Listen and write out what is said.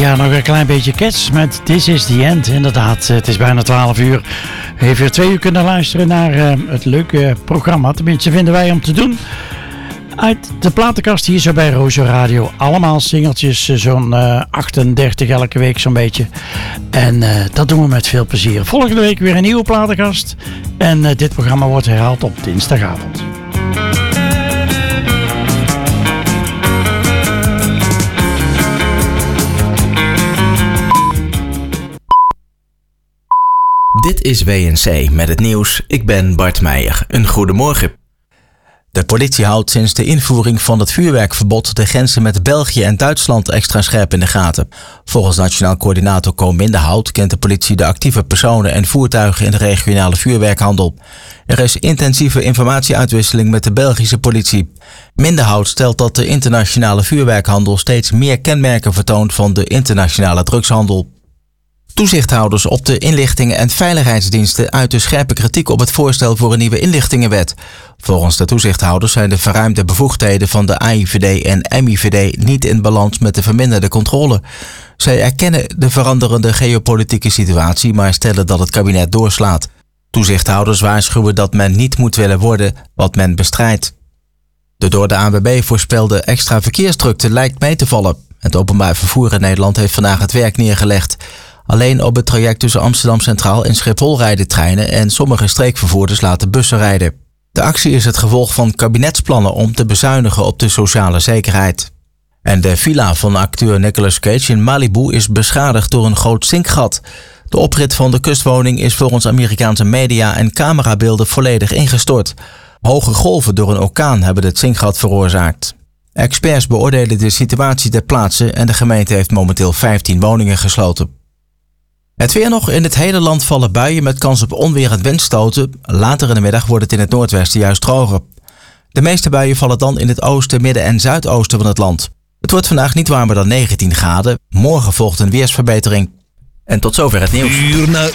Ja, nog een klein beetje Cats met This is the End. Inderdaad, het is bijna 12 uur. Heeft weer 2 uur kunnen luisteren naar het leuke programma. Tenminste, vinden wij om te doen. Uit de platenkast hier zo bij Rozo Radio. Allemaal singeltjes, zo'n 38 elke week zo'n beetje. En dat doen we met veel plezier. Volgende week weer een nieuwe platenkast. En dit programma wordt herhaald op dinsdagavond. Dit is WNC met het nieuws. Ik ben Bart Meijer. Een goedemorgen. De politie houdt sinds de invoering van het vuurwerkverbod de grenzen met België en Duitsland extra scherp in de gaten. Volgens Nationaal Coördinator Co Minderhout kent de politie de actieve personen en voertuigen in de regionale vuurwerkhandel. Er is intensieve informatieuitwisseling met de Belgische politie. Minderhout stelt dat de internationale vuurwerkhandel steeds meer kenmerken vertoont van de internationale drugshandel. Toezichthouders op de inlichtingen- en veiligheidsdiensten uiten scherpe kritiek op het voorstel voor een nieuwe inlichtingenwet. Volgens de toezichthouders zijn de verruimde bevoegdheden van de AIVD en MIVD niet in balans met de verminderde controle. Zij erkennen de veranderende geopolitieke situatie, maar stellen dat het kabinet doorslaat. Toezichthouders waarschuwen dat men niet moet willen worden wat men bestrijdt. De door de ANWB voorspelde extra verkeersdrukte lijkt mee te vallen. Het openbaar vervoer in Nederland heeft vandaag het werk neergelegd. Alleen op het traject tussen Amsterdam Centraal en Schiphol rijden treinen en sommige streekvervoerders laten bussen rijden. De actie is het gevolg van kabinetsplannen om te bezuinigen op de sociale zekerheid. En de villa van acteur Nicolas Cage in Malibu is beschadigd door een groot zinkgat. De oprit van de kustwoning is volgens Amerikaanse media en camerabeelden volledig ingestort. Hoge golven door een orkaan hebben het zinkgat veroorzaakt. Experts beoordelen de situatie ter plaatse en de gemeente heeft momenteel 15 woningen gesloten. Het weer nog. In het hele land vallen buien met kans op onweer en windstoten. Later in de middag wordt het in het noordwesten juist droger. De meeste buien vallen dan in het oosten, midden en zuidoosten van het land. Het wordt vandaag niet warmer dan 19 graden. Morgen volgt een weersverbetering. En tot zover het nieuws.